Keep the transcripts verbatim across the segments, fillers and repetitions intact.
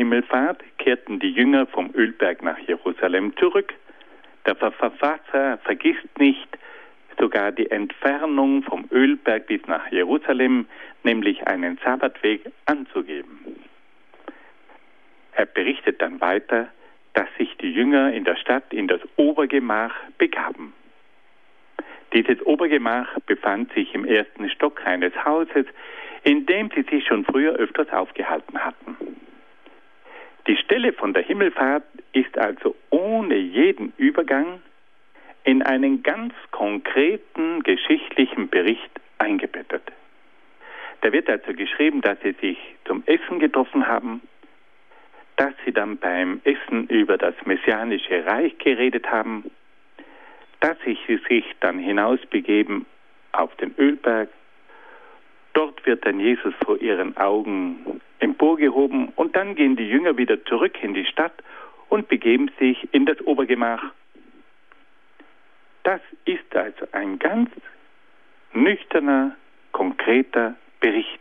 Himmelfahrt kehrten die Jünger vom Ölberg nach Jerusalem zurück. Der Verfasser vergisst nicht sogar die Entfernung vom Ölberg bis nach Jerusalem, nämlich einen Sabbatweg, anzugeben. Er berichtet dann weiter, dass sich die Jünger in der Stadt in das Obergemach begaben. Dieses Obergemach befand sich im ersten Stock eines Hauses, in dem sie sich schon früher öfters aufgehalten hatten. Die Stelle von der Himmelfahrt ist also ohne jeden Übergang in einen ganz konkreten geschichtlichen Bericht eingebettet. Da wird also geschrieben, dass sie sich zum Essen getroffen haben, dass sie dann beim Essen über das messianische Reich geredet haben, dass sie sich dann hinausbegeben auf den Ölberg. Dort wird dann Jesus vor ihren Augen emporgehoben und dann gehen die Jünger wieder zurück in die Stadt und begeben sich in das Obergemach. Das ist also ein ganz nüchterner, konkreter Bericht.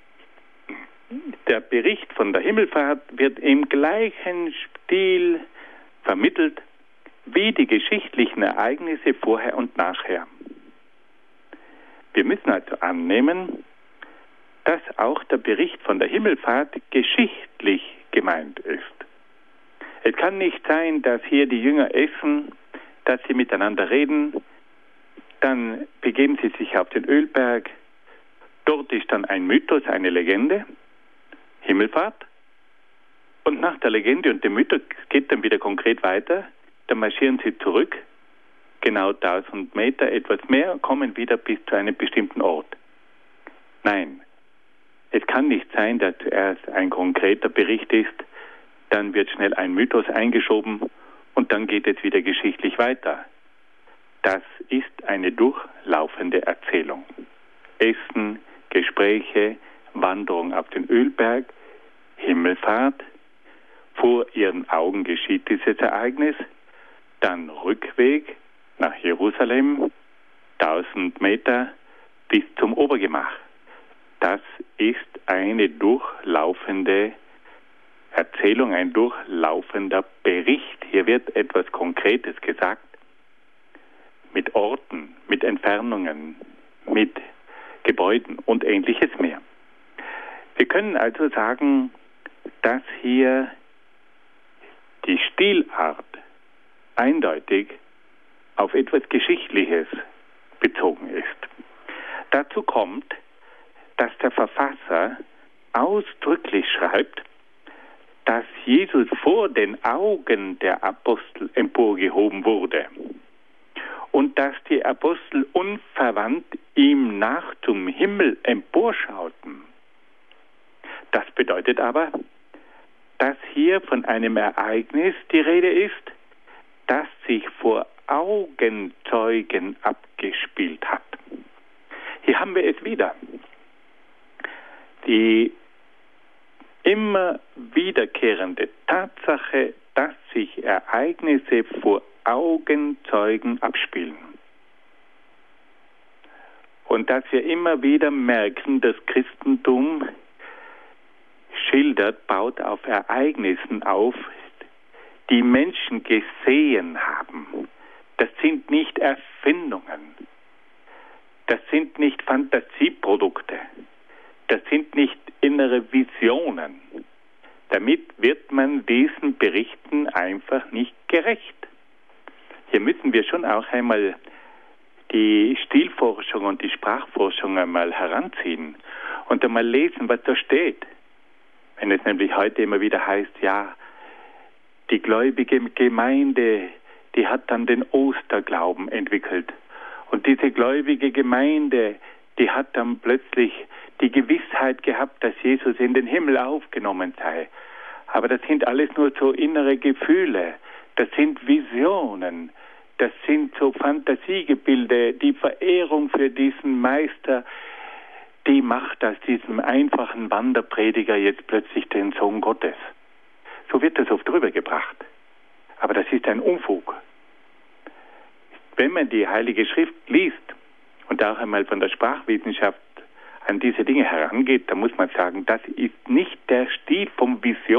Der Bericht von der Himmelfahrt wird im gleichen Stil vermittelt wie die geschichtlichen Ereignisse vorher und nachher. Wir müssen also annehmen, dass auch der Bericht von der Himmelfahrt geschichtlich gemeint ist. Es kann nicht sein, dass hier die Jünger essen, dass sie miteinander reden, dann begeben sie sich auf den Ölberg, dort ist dann ein Mythos, eine Legende, Himmelfahrt, und nach der Legende und dem Mythos geht dann wieder konkret weiter, dann marschieren sie zurück, genau tausend Meter, etwas mehr, kommen wieder bis zu einem bestimmten Ort. Nein, es kann nicht sein, dass zuerst ein konkreter Bericht ist, dann wird schnell ein Mythos eingeschoben und dann geht es wieder geschichtlich weiter. Das ist eine durchlaufende Erzählung. Essen, Gespräche, Wanderung auf den Ölberg, Himmelfahrt, vor ihren Augen geschieht dieses Ereignis, dann Rückweg nach Jerusalem, tausend Meter bis zum Obergemach. Das ist eine durchlaufende Erzählung, ein durchlaufender Bericht. Hier wird etwas Konkretes gesagt, mit Orten, mit Entfernungen, mit Gebäuden und Ähnliches mehr. Wir können also sagen, dass hier die Stilart eindeutig auf etwas Geschichtliches bezogen ist. Dazu kommt, dass der Verfasser ausdrücklich schreibt, dass Jesus vor den Augen der Apostel emporgehoben wurde und dass die Apostel unverwandt ihm nach zum Himmel emporschauten. Das bedeutet aber, dass hier von einem Ereignis die Rede ist, das sich vor Augenzeugen abgespielt hat. Hier haben wir es wieder. Die immer wiederkehrende Tatsache, dass sich Ereignisse vor Augenzeugen abspielen. Und dass wir immer wieder merken, das Christentum schildert, baut auf Ereignissen auf, die Menschen gesehen haben. Das sind nicht Erfindungen. Das sind nicht Fantasieprodukte. Das sind nicht innere Visionen. Damit wird man diesen Berichten einfach nicht gerecht. Hier müssen wir schon auch einmal die Stilforschung und die Sprachforschung einmal heranziehen und einmal lesen, was da steht. Wenn es nämlich heute immer wieder heißt, ja, die gläubige Gemeinde, die hat dann den Osterglauben entwickelt. Und diese gläubige Gemeinde, die hat dann plötzlich die Gewissheit gehabt, dass Jesus in den Himmel aufgenommen sei. Aber das sind alles nur so innere Gefühle, das sind Visionen, das sind so Fantasiegebilde, die Verehrung für diesen Meister, die macht aus diesem einfachen Wanderprediger jetzt plötzlich den Sohn Gottes. So wird das oft rübergebracht. Aber das ist ein Unfug. Wenn man die Heilige Schrift liest und auch einmal von der Sprachwissenschaft an diese Dinge herangeht, dann muss man sagen, das ist nicht der Stil vom Vision.